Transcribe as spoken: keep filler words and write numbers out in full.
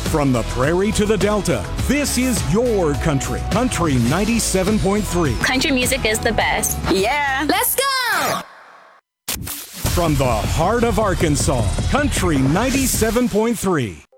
From the prairie to the Delta, this is your country. Country ninety-seven point three. Country music is the best. Yeah. Let's go! From the heart of Arkansas, Country ninety-seven point three.